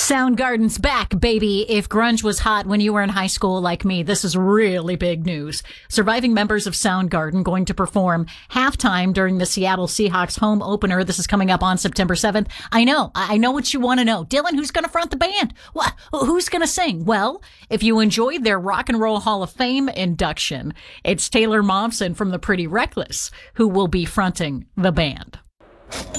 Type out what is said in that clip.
Soundgarden's back, baby. If grunge was hot when you were in high school like me, this is really big news. Surviving members of Soundgarden going to perform halftime during the Seattle Seahawks home opener. This is coming up on September 7th. I know what you want to know. Dylan, who's going to front the band? What? Who's going to sing? Well, if you enjoyed their Rock and Roll Hall of Fame induction, it's Taylor Momsen from the Pretty Reckless who will be fronting the band.